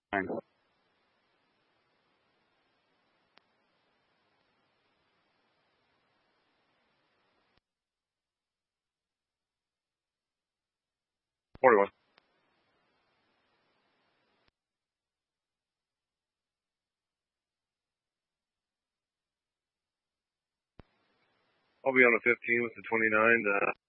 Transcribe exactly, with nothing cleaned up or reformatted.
Fine. forty-one. I'll be on the fifteen with the twenty-nine. Uh,